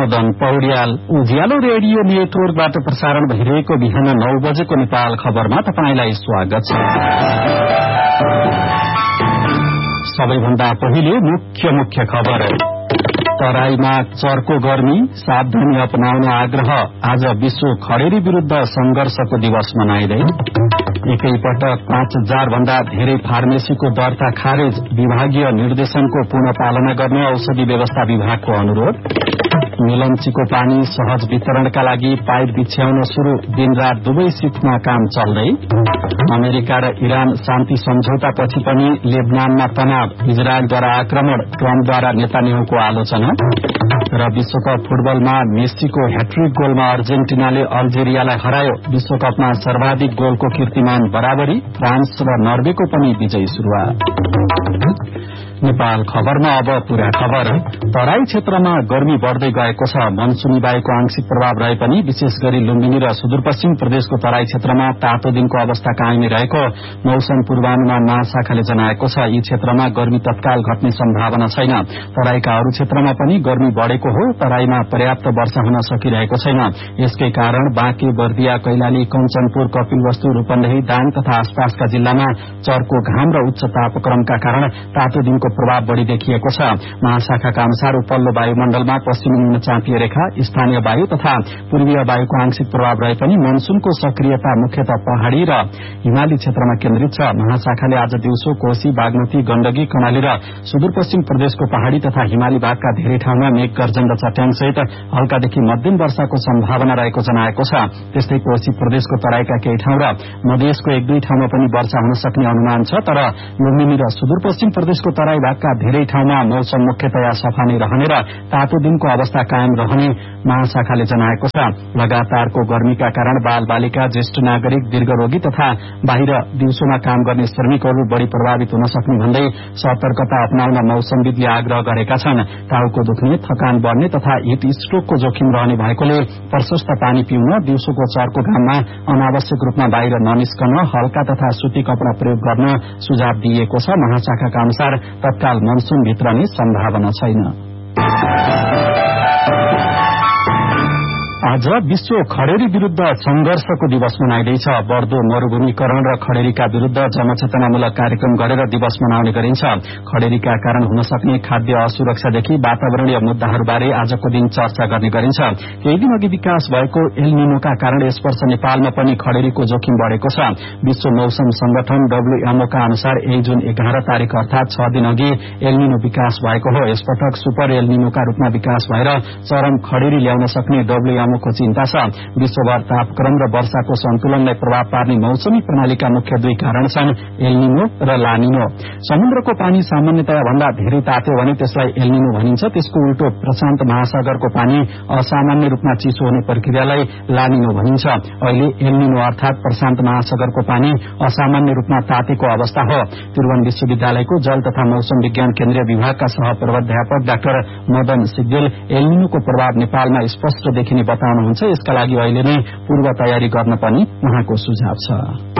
मदन पौड्याल। उज्यालो radio नेटवर्कबाट प्रसारण भइरहेको बिहान 9 बजेको नेपाल खबरमा तपाईंलाई स्वागत छ। सबैभन्दा पहिले मुख्य खबर। तराईमा चर्को गर्मी, सावधानी अपनाउन आग्रह। आज विश्व खडेरी विरूद्ध संघर्षको दिवस मनाइँदै। एकैपटक 5000 भन्दा धेरै फार्मेसीको दर्ता खारेज। विभागीय निर्देशनको पूर्ण पालना गर्न औषधि व्यवस्था विभागको अनुरोध। मेलम्चीको पानी सहज वितरणका लागि पाइप बिछ्याउन शुरू। दिनरात दुवै शिफ्टमा काम चल्दै। अमेरिका र इरान शान्ति सम्झौतापछि पनि लेबनानमा तनाव। इजरायलद्वारा आक्रमण, ट्रम्पद्वारा नेतान्याहुको आलोचना। र विश्वकप फुटबलमा मेस्सीको ह्याट्रिक गोलमा अर्जेन्टिनाले अल्जेरियालाई हरायो। विश्वकपमा सर्वाधिक गोलको कीर्तिमान बराबरी। फ्रान्स र नर्वेको पनि विजयी शुरूआत। नेपाल खबरमा अब पूरा खबर। तराई क्षेत्रमा गर्मी बढ़दै गएको छ। मनसुनी वायुको आंशिक प्रभाव रहे पनि विशेष गरी लुम्बिनी र सुदूरपश्चिम प्रदेशको तराई क्षेत्रमा तातो दिनको अवस्था कायमै रहेको मौसम पूर्वानुमान महाशाखाले जनाएको छ। यी क्षेत्रमा गर्मी तत्काल घट्ने सम्भावना छैन। तराईका अरू क्षेत्रमा पनि गर्मी बढ़ेको हो। तराईमा पर्याप्त वर्षा हुन सकिरहेको छैन। यसकै कारण बाँके, बर्दिया, कैलाली, कञ्चनपुर, कपिलवस्तु, रूपन्देही, दाङ तथा आसपासका जिल्लामा चर्को घाम र उच्च तापक्रमका कारण तातो दिनको प्रभाव बढ़ी देखिएको छ। महाशाखाका अनुसार उपल्लो वायुमण्डलमा पश्चिमी निम्नचापीय रेखा, स्थानीय वायु तथा पूर्वीय वायुको आंशिक प्रभाव रहे पनि मनसूनको सक्रियता मुख्यतः पहाड़ी र हिमाली क्षेत्रमा केन्द्रित छ। महाशाखाले आज दिउँसो कोशी, बागमती, गण्डकी, कर्णाली र सुदूरपश्चिम प्रदेशको पहाड़ी तथा हिमाली भागका धेरै ठाउँमा मेघ गर्जन र चट्याङसहित हल्कादेखि मध्यम वर्षाको सम्भावना रहेको जनाएको छ। त्यस्तै कोशी प्रदेशको तराईका केही ठाउँ र मधेसको 1-2 ठाउँमा पनि वर्षा हुन सक्ने अनुमान छ। तर लुम्बिनी र सुदूरपश्चिम प्रदेशको तराई भागका धेरै ठाउँमा मौसम मुख्यतया सफा नै रहने र तातो दिनको अवस्था कायम रहने महाशाखाले जनाएको छ। लगातारको गर्मीका कारण बाल बालिका, ज्येष्ठ नागरिक, दीर्घरोगी तथा बाहिर दिउँसोमा काम गर्ने श्रमिकहरू बढ़ी प्रभावित हुन सक्ने भन्दै सतर्कता अपनाउन मौसमविदले आग्रह गरेका छन्। टाउको दुख्ने, थकान बढ़ने तथा हिट स्ट्रोकको जोखिम रहने भएकोले प्रशस्त पानी पिउन, दिउँसोको चर्को घाममा अनावश्यक रूपमा बाहिर ननिस्कन, हल्का तथा सूती कपड़ा प्रयोग गर्न सुझाव दिइएको छ। महाशाखाका अनुसार तत्काल मनसून भित्रने सम्भावना छैन। आज विश्व खडेरी विरूद्ध संघर्षको दिवस मनाइँदैछ। बढ़दो मरूभूमिकरण र खडेरीका विरूद्ध जनचेतनामूलक कार्यक्रम गरेर दिवस मनाउने गरिन्छ। खडेरीका कारण हुन सक्ने खाद्य असुरक्षादेखि वातावरणीय मुद्दाहरूबारे आजको दिन चर्चा गर्ने गरिन्छ। केही दिन अघि विकास भएको एल निनोका कारण यस वर्ष नेपालमा पनि खडेरीको जोखिम बढ़ेको छ। विश्व मौसम संगठन WMO का अनुसार 1 जुन 11 तारिक अर्थात 6 दिन अघि एल निनो विकास भएको हो। यसपटक सुपर एल निनोका रूपमा विकास भएर चरम खडेरी ल्याउन सक्ने WMO को चिन्ता छ। विश्वभर तापक्रम र वर्षाको सन्तुलनलाई प्रभाव पार्ने मौसमी प्रणालीका मुख्य 2 कारण छन्, एल निनो र ला निनो। समुद्रको पानी सामान्यतया भन्दा धेरै तात्यो भने त्यसलाई एल निनो भनिन्छ। त्यसको उल्टो प्रशान्त महासागरको पानी असामान्य रूपमा चिसो हुने प्रक्रियालाई ला निनो भनिन्छ। अहिले एल निनो अर्थात प्रशान्त महासागरको पानी असामान्य रूपमा तातेको अवस्था हो। त्रिभुवन विश्वविद्यालयको जल तथा मौसम विज्ञान केन्द्रीय विभागका सहप्रवध्यापक डाक्टर मदन सिग्देल एल निनोको प्रभाव नेपालमा स्पष्ट देखिने बताउनुहुन्छ। यसका लागि अहिले नै पूर्व तयारी गर्न पनि उहाँको सुझाव छ।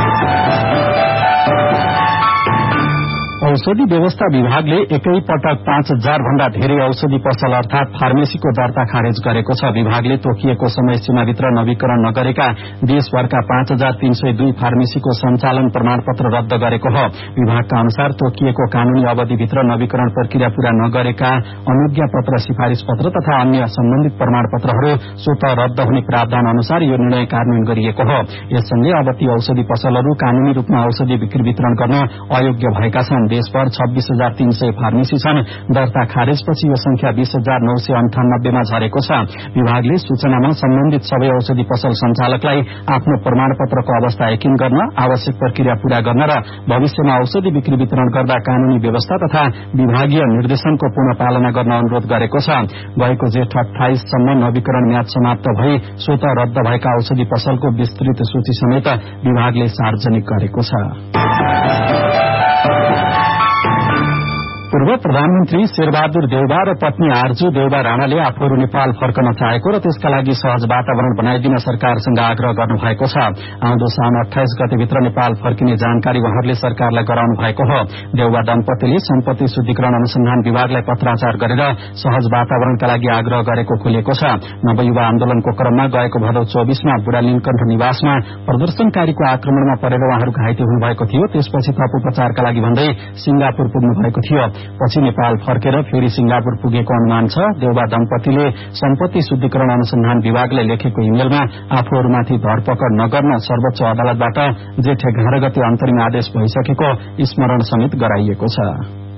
औषधि व्यवस्था विभागले एकैपटक 5000 भन्दा धेरै औषधि पसल अर्थात फार्मेसीको दर्ता खारेज गरेको छ। विभागले तोकिएको समय सीमाभित्र नवीकरण नगरेका देशभरका 5302 फार्मेसीको सञ्चालन प्रमाणपत्र रद्द गरेको हो। विभागका अनुसार तोकिएको कानूनी अवधिभित्र नवीकरण प्रक्रिया पूरा नगरेका अनुज्ञा पत्र, सिफारिश पत्र तथा अन्य सम्बन्धित प्रमाणपत्रहरू स्वत रद्द हुने प्रावधान अनुसार यो निर्णय कार्यान्वयन गरिएको हो। यससँगै अब ती औषधि पसलहरू कानूनी रूपमा औषधि बिक्री वितरण गर्न अयोग्य भएका छन्। देशभर 26,300 फार्मेसी छन्। दर्ता खारेजपछि यो संख्या 20,998 मा झरेको छ। विभागले सूचनामा सम्बन्धित सबै औषधि पसल सञ्चालकलाई आफ्नो प्रमाणपत्रको अवस्था यकिन गर्न, आवश्यक प्रक्रिया पूरा गर्न र भविष्यमा औषधि बिक्री वितरण गर्दा कानूनी व्यवस्था तथा विभागीय निर्देशनको पूर्ण पालना गर्न अनुरोध गरेको छ। गएको जेठ 28 सम्म नवीकरण म्याद समाप्त भई स्वत रद्द भएका औषधि पसलको विस्तृत सूची समेत विभागले सार्वजनिक गरेको छ। पूर्व प्रधानमन्त्री शेरबहादुर देउबा र पत्नी आरजू देउबा राणाले आफूहरू नेपाल फर्कन चाहेको र त्यसका लागि सहज वातावरण बनाइदिन सरकारसँग आग्रह गर्नुभएको छ। आउँदो साउन 28 गतेभित्र नेपाल फर्किने जानकारी उहाँहरूले सरकारलाई गराउनु भएको हो। देउबा दम्पतिले सम्पत्ति शुद्धिकरण अनुसन्धान विभागलाई पत्राचार गरेर सहज वातावरणका लागि आग्रह गरेको खुलेको छ। नवयुवा आन्दोलनको क्रममा गएको भदौ 24 मा बुढा लिंकन निवासमा प्रदर्शनकारीको आक्रमणमा परेर उहाँहरू घाइते हुनुभएको थियो। त्यसपछि थप उपचारका लागि भन्दै सिंगापुर पुग्नु भएको थियो। पछि नेपाल फर्केर फेरि सिंगापुर पुगेको अनुमान छ। देउबा दम्पतिले सम्पत्ति शुद्धिकरण अनुसन्धान विभागलाई लेखेको इमेलमा आफूहरूमाथि धरपकड नगर्न सर्वोच्च अदालतबाट जेठ 11 गते अन्तरिम आदेश भइसकेको स्मरण समेत गराइएको छ।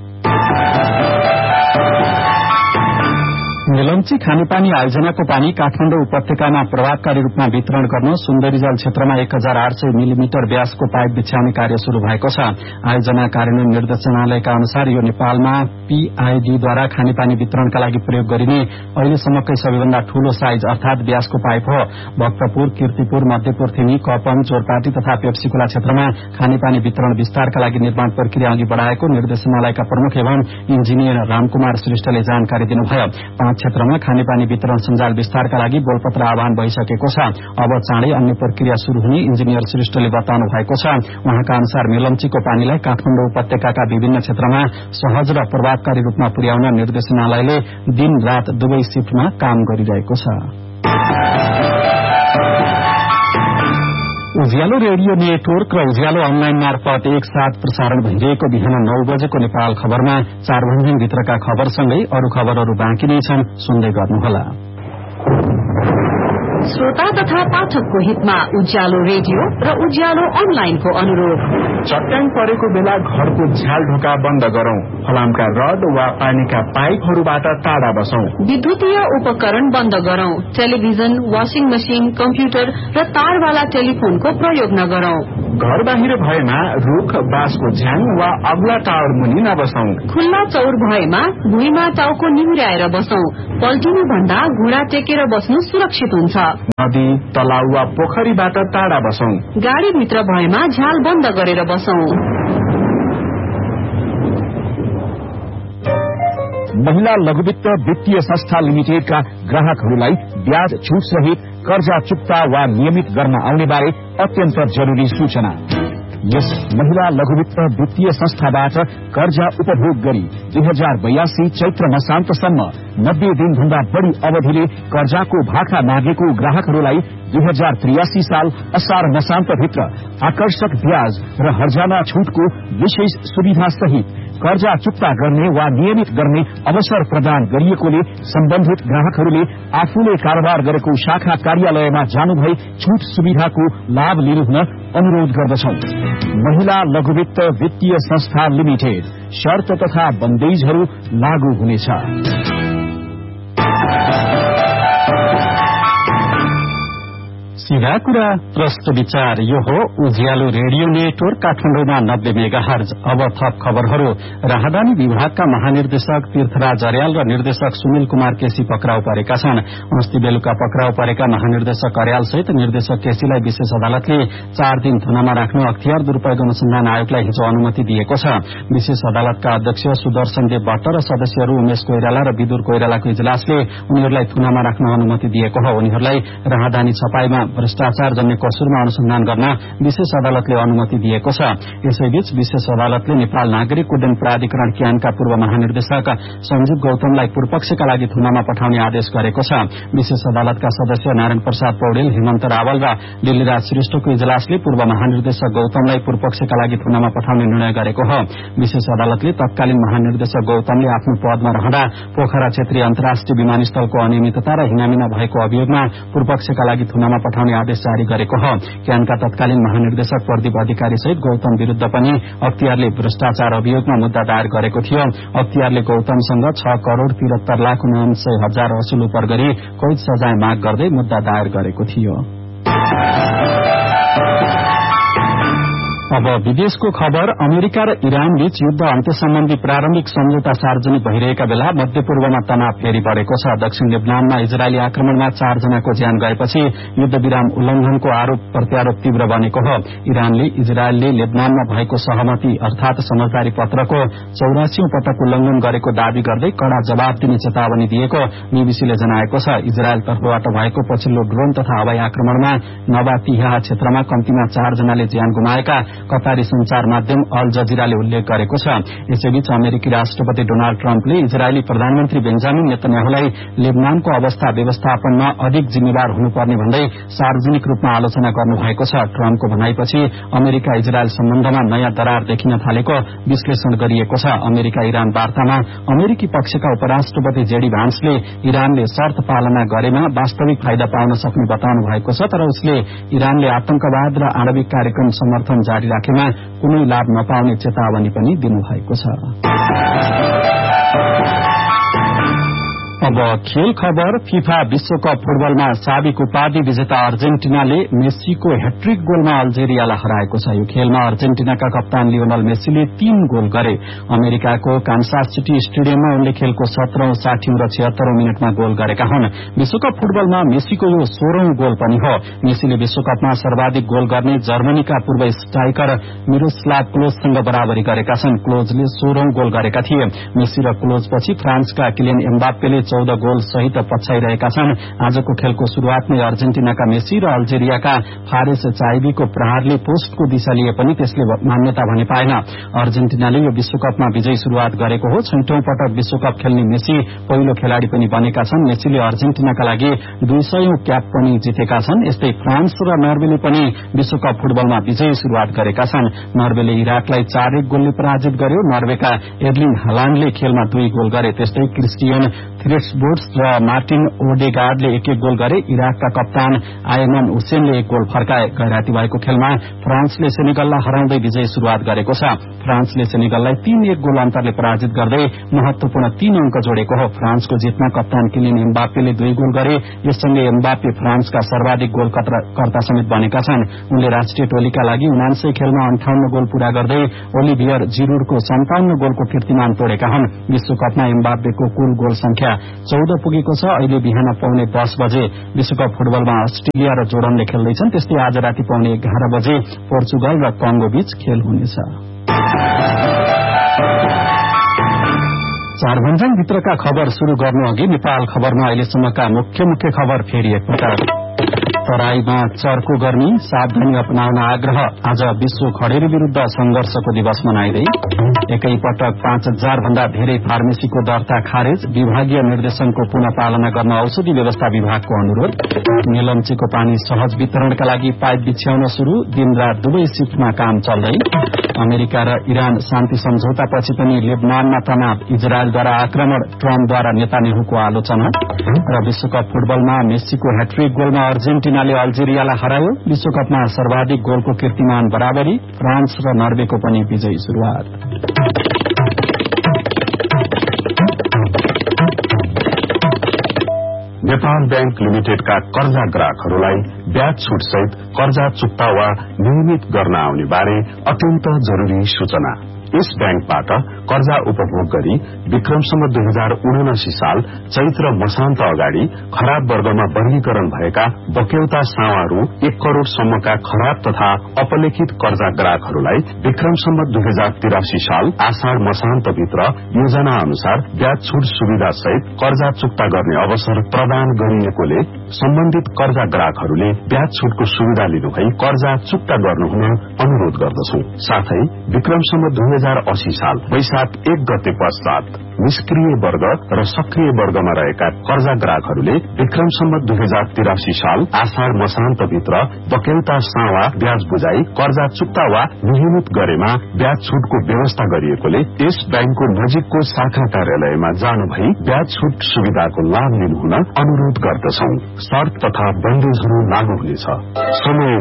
मेलम्ची खानेपानी आयोजनाको पानी काठमाडौँ उपत्यकामा प्रभावकारी रूपमा वितरण गर्न सुन्दरीजल क्षेत्रमा 1800 मिलिमिटर व्यासको पाइप बिछ्याउने कार्य शुरू भएको छ। आयोजना कार्यान्वयन निर्देशनालयका अनुसार यो नेपालमा पीआईडीद्वारा खानेपानी वितरणका लागि प्रयोग गरिने अहिलेसम्मकै सबैभन्दा ठूलो साइज अर्थात व्यासको पाइप हो। भक्तपुर, कीर्तिपुर, मध्यपुर, थिमी, कपन, चोरपाटी तथा पेप्सीखोला क्षेत्रमा खानेपानी वितरण विस्तारका लागि निर्माण प्रक्रिया अघि बढ़ाएको निर्देशनालयका प्रमुख एवं इन्जिनियर रामकुमार श्रेष्ठले जानकारी दिनुभयो। 5 क्षेत्रमा खानेपानी वितरण सञ्जाल विस्तारका लागि बोलपत्र आह्वान भइसकेको छ। अब चाँडै अन्य प्रक्रिया शुरू हुने इन्जिनियर श्रेष्ठले बताउनु भएको छ। उहाँका अनुसार मेलम्चीको पानीलाई काठमाडौँ उपत्यकाका विभिन्न क्षेत्रमा सहज र प्रभावकारी रूपमा पुर्याउन निर्देशनालयले दिन रात दुवै शिफ्टमा काम गरिरहेको छ। उज्यालो रेडियो नेटवर्क र उज्यालो अनलाइन मार्फत एकसाथ प्रसारण भइरहेको बिहान 9 बजेको नेपाल खबरमा 4 भित्रका खबरसँगै अरू खबरहरू बाँकी नै छन्, सुन्दै गर्नुहोला। श्रोता तथा पाठकको हितमा उज्यालो रेडियो र उज्यालो अनलाइनको अनुरोध। चट्याङ परेको बेला घरको झ्याल ढोका बन्द गरौं। फलामका रड वा पानीका पाइपहरूबाट टाढा बसौं। विद्युतीय उपकरण बन्द गरौं। टेलिभिजन, वाशिङ मशिन, कम्प्युटर र तारवाला टेलिफोनको प्रयोग नगरौं। घर बाहिर भएमा रुख, बाँसको झ्याङ वा अग्ला टावर मुनि नबसौं। खुल्ला चौर भएमा भुइँमा टाउको निहुर्याएर बसौं। पल्टिनु भन्दा घुँडा टेकेर बस्नु सुरक्षित हुन्छ। नदी, तलाउ वा पोखरीबाट टाढा बसौं। गाडीभित्र भएमा झ्याल बन्द गरेर बसौं। महिला लघुवित्त वित्तीय संस्था लिमिटेडका ग्राहकहरूलाई ब्याज छूट सहित कर्जा चुक्ता वा नियमित गर्न आउने बारे अत्यन्त जरूरी सूचना। यस महिला लघुवित्त वित्तीय संस्थाबाट कर्जा उपभोग गरी 2082 चैत्र मसान्तसम्म 90 दिनभन्दा बढ़ी अवधिले कर्जाको भाका मागेको ग्राहकहरूलाई 2083 साल असार मसान्तभित्र आकर्षक ब्याज र हर्जाना छूटको विशेष सुविधा सहित कर्जा चुक्ता गर्ने वा नियमित गर्ने अवसर प्रदान गरिएकोले सम्बन्धित ग्राहकहरूले आफूले कारोबार गरेको शाखा कार्यालयमा जानुभई छूट सुविधाको लाभ लिनुहुन अनुरोध गर्दछौं। महिला लघुवित्त वित्तीय संस्था लिमिटेड। शर्त तथा बन्देजहरू लागू हुनेछ। सीधा कुरा प्रश्न विचार, यो हो उज्यालो रेडियो नेटवर्क काठमाडौँमा 90 मेगाहर्ज। अब थप खबरहरू। राहदानी विभागका महानिर्देशक तीर्थराज अर्याल र निर्देशक सुनिल कुमार केसी पक्राउ परेका छन्। अस्ति बेलुका पक्राउ परेका महानिर्देशक अर्याल सहित निर्देशक केसीलाई विशेष अदालतले 4 दिन थुनामा राख्न अख्तियार दुरूपयोग अनुसन्धान आयोगलाई हिजो अनुमति दिएको छ। विशेष अदालतका अध्यक्ष सुदर्शन देव भट्ट र सदस्यहरू उमेश कोइराला र विदुर कोइरालाको इजलासले उनीहरूलाई थुनामा राख्न अनुमति दिएको हो। उनीहरूलाई राहदानी छपाईमा भ्रष्टाचार जन्य कसुरमा अनुसन्धान गर्न विशेष अदालतले अनुमति दिएको छ। यसैबीच विशेष अदालतले नेपाल नागरिक उड्डयन प्राधिकरण क्यानका पूर्व महानिर्देशक संजीव गौतमलाई पूर्वपक्षका लागि थुनामा पठाउने आदेश गरेको छ। विशेष अदालतका सदस्य नारायण प्रसाद पौडेल, हेमन्त रावल र दिल्लीराज श्रेष्ठको इजलासले पूर्व महानिर्देशक गौतमलाई पूर्वपक्षका लागि थुनामा पठाउने निर्णय गरेको हो। विशेष अदालतले तत्कालीन महानिर्देशक गौतमले आफ्नो पदमा रहँदा पोखरा क्षेत्रीय अन्तर्राष्ट्रिय विमानस्थलको अनियमितता र हिनामिना भएको अभियोगमा पूर्वपक्षका लागि थुनामा पठाउने आदेश जारी गरेको हो। क्यानका तत्कालीन महानिर्देशक प्रदीप अधिकारी सहित गौतम विरूद्ध पनि अख्तियारले भ्रष्टाचार अभियोगमा मुद्दा दायर गरेको थियो। अख्तियारले गौतमसँग 6,73,49,00,000 वसूल उपर गरी कैद सजाय माग गर्दै मुद्दा दायर गरेको थियो। अब विदेशको खबर। अमेरिका र इरान बीच युद्ध अन्त्य सम्बन्धी प्रारम्भिक सम्झौता सार्वजनिक भइरहेका बेला मध्यपूर्वमा तनाव फेरि बढ़ेको छ। दक्षिण लेबनानमा इजरायली आक्रमणमा 4 जनाको ज्यान गएपछि युद्ध विराम उल्लंघनको आरोप प्रत्यारोप तीव्र बनेको हो। इरानले इजरायलले लेबनानमा भएको सहमति अर्थात समझदारी पत्रको 84औं पटक उल्लंघन गरेको दावी गर्दै कड़ा जवाब दिने चेतावनी दिएको बीबीसीले जनाएको छ। इजरायल तर्फबाट भएको पछिल्लो ड्रोन तथा हवाई आक्रमणमा नबातिहा क्षेत्रमा कम्तीमा 4 जनाले ज्यान गुमाएका कतारी संचार माध्यम अल जजिराले उल्लेख गरेको छ। यसैबीच अमेरिकी राष्ट्रपति डोनाल्ड ट्रम्पले इजरायली प्रधानमन्त्री बेन्जामिन नेतन्याहुलाई लेबनानको अवस्था व्यवस्थापनमा अधिक जिम्मेवार हुनुपर्ने भन्दै सार्वजनिक रूपमा आलोचना गर्नुभएको छ। ट्रम्पको भनाईपछि अमेरिका इजरायल सम्बन्धमा नयाँ दरार देखिन थालेको विश्लेषण गरिएको छ। अमेरिका इरान वार्तामा अमेरिकी पक्षका उपराष्ट्रपति जेडी भान्सले इरानले शर्त पालना गरेमा वास्तविक फाइदा पाउन सक्ने बताउनु भएको छ, तर उसले इरानले आतंकवाद र आणविक कार्यक्रम समर्थन जारी राखेमा कुनै लाभ नपाउने चेतावनी पनि दिनुभएको छ। अब खेल खबर। फिफा विश्वकप फुटबलमा साबिक उपाधि विजेता अर्जेन्टिनाले मेस्सीको ह्याट्रिक गोलमा अल्जेरियालाई हराएको छ। यो खेलमा अर्जेन्टिनाका कप्तान लियोनल मेस्सीले 3 गोल गरे। अमेरिकाको कान्सास सिटी स्टेडियममा उनले खेलको 17औं, 60औं र 76औं मिनटमा गोल गरेका हुन्। विश्वकप फुटबलमा मेस्सीको यो 16औं गोल पनि हो। मेस्सीले विश्वकपमा सर्वाधिक गोल गर्ने जर्मनीका पूर्व स्ट्राइकर मिरोस्लाव क्लोजसँग बराबरी गरेका छन्। क्लोजले 16औं गोल गरेका थिए। मेस्सी र क्लोजपछि फ्रान्सका किलियन एम्बाप्पेले 14 गोल सहित पछ्याइरहेका छन्। आजको खेलको शुरूआतमै अर्जेन्टिनाका मेस्सी र अल्जेरियाका फारेस चाइबीको प्रहारले पोस्टको दिशा लिए पनि त्यसले मान्यता भने पाएन। अर्जेन्टिनाले यो विश्वकपमा विजयी शुरूआत गरेको हो। 6औं पटक विश्वकप खेल्ने मेस्सी पहिलो खेलाड़ी पनि बनेका छन्। मेस्सीले अर्जेन्टिनाका लागि 200औं क्याप पनि जितेका छन्। यस्तै फ्रान्स र नर्वेले पनि विश्वकप फुटबलमा विजयी शुरूआत गरेका छन्। नर्वेले इराकलाई 4-1 गोलले पराजित गर्यो। नर्वेका एर्लिङ हालान्डले खेलमा 2 गोल गरे। त्यस्तै क्रिस्टियन थ्रेट्सबोर्ड्स र मार्टिन ओडेगार्डले 1-1 गोल गरे। इराकका कप्तान आयमन हुसेनले 1 गोल फर्काए। गैराती भएको खेलमा फ्रान्सले सेनेगललाई हराउँदै विजयी शुरूआत गरेको छ। फ्रान्सले सेनेगललाई 3-1 गोल अन्तरले पराजित गर्दै महत्वपूर्ण 3 अंक जोडेको हो। फ्रान्सको जितमा कप्तान किलियन एम्बाप्पेले 2 गोल गरे। यससँगै एम्बाप्पे फ्रान्सका सर्वाधिक गोलकर्ता समेत बनेका छन्। उनले राष्ट्रिय टोलीका लागि 79 खेलमा 58 गोल पूरा गर्दै ओलिभियर जिरूरको 57 गोलको कीर्तिमान तोडेका हुन्। विश्वकपमा एम्बाप्पेको कुल गोल संख्या 14 पुगेको छ। अहिले बिहान पौने 10 बजे विश्वकप फुटबलमा अस्ट्रेलिया र जोर्डनले खेल्दैछन्। त्यस्तै आज राति पौने 11 बजे पोर्चुगल र कंगो बीच खेल हुनेछ। 4 भन्ज्याङ भित्रका खबर शुरू गर्नु अघि नेपाल खबरमा अहिलेसम्मका मुख्य खबर फेरि एकपटक। तराईमा चर्को गर्मी, सावधानी अपनाउन आग्रह। आज विश्व खडेरी विरूद्ध संघर्षको दिवस मनाइँदै एकैपटक 5000 भन्दा धेरै फार्मेसीको दर्ता खारेज। विभागीय निर्देशनको पुनः पालना गर्न औषधि व्यवस्था विभागको अनुरोध। मेलम्चीको पानी सहज वितरणका लागि पाइप बिछ्याउन शुरू। दिनरात दुवै शिफ्टमा काम चल्दै। अमेरिका र इरान शान्ति सम्झौतापछि पनि लेबनानमा तनाव। इजरायलद्वारा आक्रमण, ट्रम्पद्वारा नेतान्याहुको आलोचना। र विश्वकप फुटबलमा मेस्सीको ह्याट्रिक गोलमा अर्जेन्टिनाले अल्जेरियालाई हरायो। विश्वकपमा सर्वाधिक गोलको कीर्तिमान बराबरी। फ्रान्स र नर्वेको पनि विजयी शुरूआत। नेपाल बैंक लिमिटेडका कर्जा ग्राहकहरूलाई ब्याज छुट सहित कर्जा चुक्ता वा नियमित गर्न आउने बारे अत्यन्त जरूरी सूचना। यस बैंकबाट कर्जा उपभोग गरी विक्रमसम्म 2079 साल चैत्र मसान्त अगाडि खराब वर्गमा वर्गीकरण भएका बक्यौता सावा रु 1 करोड़ सम्मका खराब तथा अपलेखित कर्जा ग्राहकहरूलाई विक्रमसम्म 2083 साल आषाढ़ मसान्त भित्र योजना अनुसार ब्याज छुट सुविधा सहित कर्जा चुक्ता गर्ने अवसर प्रदान गरिएकोले सम्बन्धित कर्जा ग्राहकहरूले ब्याज छुटको सुविधा लिनुभई कर्जा चुक्ता गर्नुहुन अनुरोध गर्दछौं। साथै विक्रमसम्म 2080 साल वैशाख 1 गते पश्चात निष्क्रिय वर्ग र सक्रिय वर्गमा रहेका कर्जा ग्राहकहरूले विक्रमसम्म 2083 साल आषाढ़ मसान्त भित्र बक्यौता सावा ब्याज बुझाई कर्जा चुक्ता वा नियमित गरेमा ब्याज छुटको व्यवस्था गरिएकोले यस बैंकको नजिकको शाखा कार्यालयमा जानु भई ब्याज छुट सुविधाको लाभ लिनुहुन अनुरोध गर्दछौं। शर्त तथा बन्देजहरू लागू हुनेछ। समय